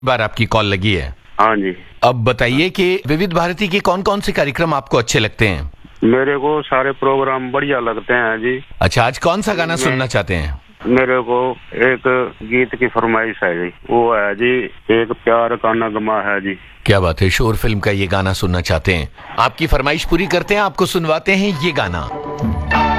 बार आपकी कॉल लगी है। हाँ जी। अब बताइए कि विविध भारती के कौन कौन से कार्यक्रम आपको अच्छे लगते हैं? मेरे को सारे प्रोग्राम बढ़िया लगते हैं जी। अच्छा, आज कौन सा गाना सुनना चाहते हैं? मेरे को एक गीत की फरमाइश है जी, वो है जी, एक प्यार का नगमा है जी। क्या बात है, शोर फिल्म का ये गाना सुनना चाहते हैं। आपकी फरमाइश पूरी करते हैं, आपको सुनवाते हैं ये गाना।